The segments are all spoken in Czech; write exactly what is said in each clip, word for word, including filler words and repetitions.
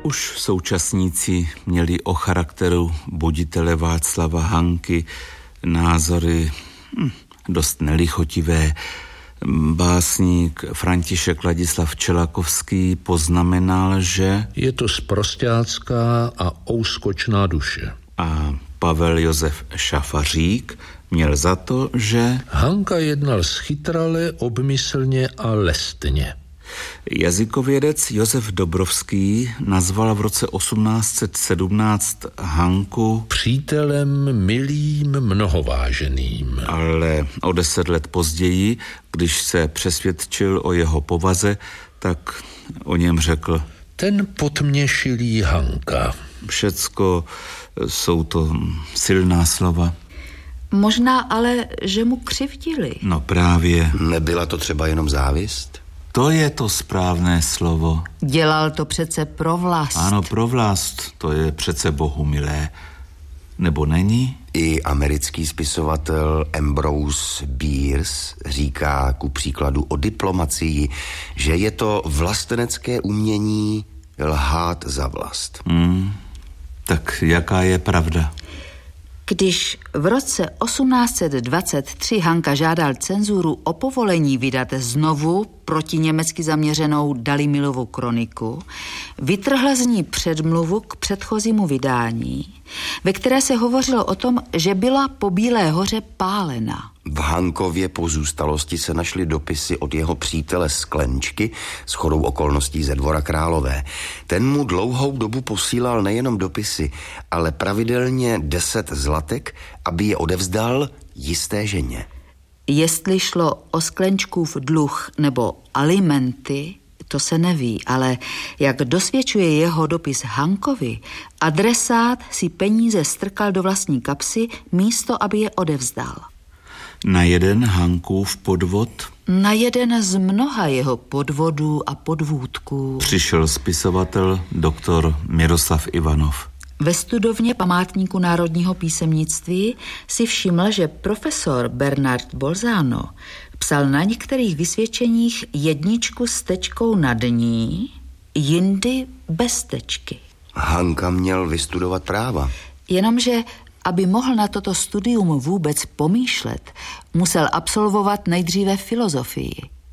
Už současníci měli o charakteru buditele Václava Hanky názory hm, dost nelichotivé. Básník František Ladislav Čelakovský poznamenal, že je to sprosťácká a ouskočná duše. A Pavel Josef Šafařík měl za to, že Hanka jednal schytrale, obmyslně a lestně. Jazykovědec Josef Dobrovský nazval v roce osmnáct set sedmnáct Hanku přítelem milým, mnohováženým. Ale o deset let později, když se přesvědčil o jeho povaze, tak o něm řekl: ten potměšilý Hanka. Všecko jsou to silná slova. Možná ale, že mu křivdili. No právě. Nebyla to třeba jenom závist? To je to správné slovo. Dělal to přece pro vlast. Ano, pro vlast. To je přece bohu milé. Nebo není? I americký spisovatel Ambrose Bierce říká ku příkladu o diplomacii, že je to vlastenecké umění lhát za vlast. Hmm. Tak jaká je pravda? Když v roce osmnáct set dvacet tři Hanka žádal cenzuru o povolení vydat znovu proti německy zaměřenou Dalimilovu kroniku, vytrhl z ní předmluvu k předchozímu vydání, ve které se hovořilo o tom, že byla po Bílé hoře pálena. V Hankově pozůstalosti se našly dopisy od jeho přítele Sklenčky s shodou okolností ze Dvora Králové. Ten mu dlouhou dobu posílal nejenom dopisy, ale pravidelně deset zlatek, aby je odevzdal jisté ženě. Jestli šlo o Sklenčkův dluh nebo alimenty, to se neví, ale jak dosvědčuje jeho dopis Hankovi, adresát si peníze strkal do vlastní kapsy, místo aby je odevzdal. Na jeden Hankův podvod? Na jeden z mnoha jeho podvodů a podvůdků Přišel spisovatel doktor Miroslav Ivanov. Ve studovně Památníku národního písemnictví si všiml, že profesor Bernard Bolzano psal na některých vysvědčeních jedničku s tečkou nad ní, jindy bez tečky. Hanka měl vystudovat práva. Jenomže aby mohl na toto studium vůbec pomýšlet, musel absolvovat nejdříve filozofii.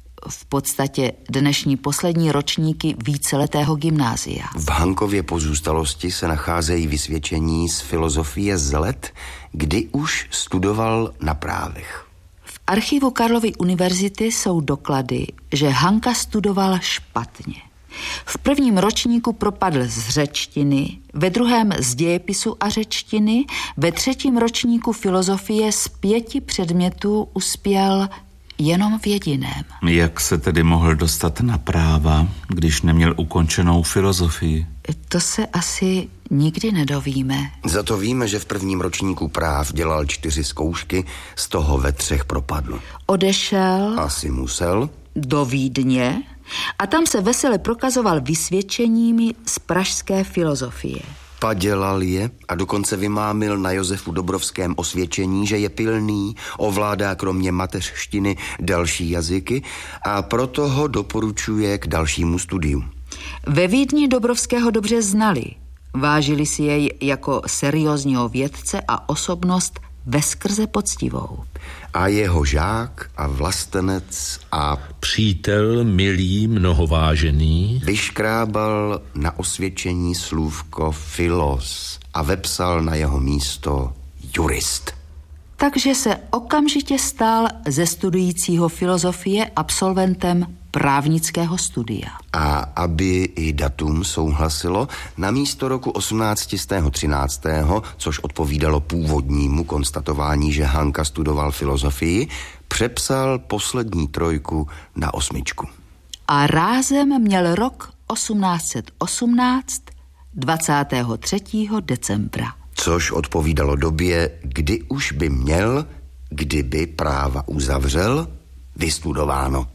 V podstatě dnešní poslední ročníky víceletého gymnázia. V Hankově pozůstalosti se nacházejí vysvědčení z filozofie z let, kdy už studoval na právech. V archivu Karlovy univerzity jsou doklady, že Hanka studoval špatně. V prvním ročníku propadl z řečtiny, ve druhém z dějepisu a řečtiny, ve třetím ročníku filozofie z pěti předmětů uspěl jenom v jediném. Jak se tedy mohl dostat na práva, když neměl ukončenou filozofii? To se asi nikdy nedovíme. Za to víme, že v prvním ročníku práv dělal čtyři zkoušky, z toho ve třech propadl. Odešel Asi musel do Vídně a tam se vesele prokazoval vysvědčeními z pražské filozofie. Padělal je a dokonce vymámil na Josefu Dobrovském osvědčení, že je pilný, ovládá kromě mateřštiny další jazyky a proto ho doporučuje k dalšímu studiu. Ve Vídni Dobrovského dobře znali. Vážili si jej jako seriózního vědce a osobnost veskrze poctivou. A jeho žák a vlastenec a přítel milý, mnohovážený vyškrábal na osvědčení slůvko filos a vepsal na jeho místo jurist. Takže se okamžitě stal ze studujícího filozofie absolventem právnického studia. A aby i datum souhlasilo, na místo roku osmnáct set třináct, což odpovídalo původnímu konstatování, že Hanka studoval filozofii, přepsal poslední trojku na osmičku. A rázem měl rok osmnáct set osmnáct, dvacátého třetího decembra. Což odpovídalo době, kdy už by měl, kdyby práva uzavřel, vystudováno.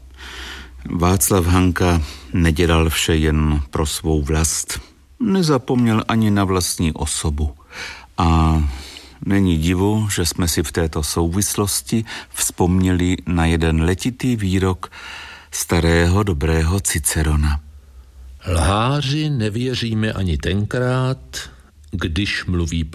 Václav Hanka nedělal vše jen pro svou vlast. Nezapomněl ani na vlastní osobu. A není divu, že jsme si v této souvislosti vzpomněli na jeden letitý výrok starého dobrého Cicerona. Lháři nevěříme ani tenkrát, když mluví